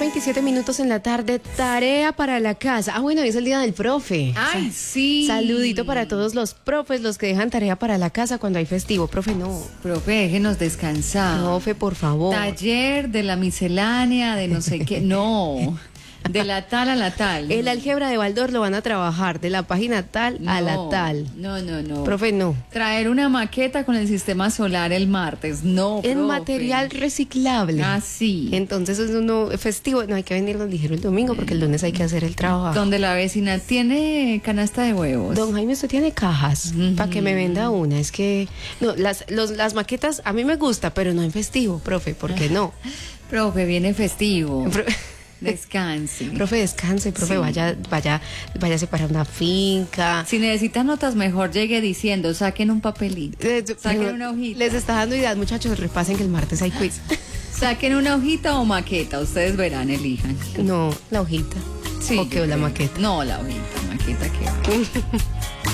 2:27 en la tarde, tarea para la casa. Bueno, hoy es el día del profe. ¡Ay, sí! Saludito para todos los profes, los que dejan tarea para la casa cuando hay festivo. Profe, no. Profe, déjenos descansar. Profe, por favor. Taller de la miscelánea, de no sé qué. No, de la tal a la tal. El álgebra de Baldor lo van a trabajar de la página tal a la tal. No. Profe, no. Traer una maqueta con el sistema solar el martes. No, En profe. material reciclable. Ah, sí. Entonces es uno festivo. No hay que venirnos ligero el domingo porque el lunes hay que hacer el trabajo. Donde la vecina tiene canasta de huevos. Don Jaime, usted tiene cajas para que me venda una. Es que no, las maquetas a mí me gusta, pero no en festivo, profe, ¿por qué no? Profe, viene festivo. Descanse. Profe, descanse, profe, Sí. váyase para una finca. Si necesitan notas mejor, llegue diciendo, saquen un papelito. Saquen una hojita. Les está dando ideas, muchachos, repasen que el martes hay quiz. Saquen una hojita o maqueta, ustedes verán, elijan. No, la hojita. Sí, ¿O qué, o la maqueta? No, la hojita, maqueta que va.